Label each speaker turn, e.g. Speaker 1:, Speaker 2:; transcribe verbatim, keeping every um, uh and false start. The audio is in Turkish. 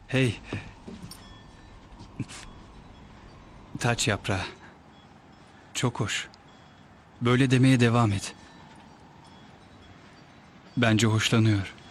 Speaker 1: Hey. Taç yaprağı. Çok hoş. Böyle demeye devam et. Bence hoşlanıyor.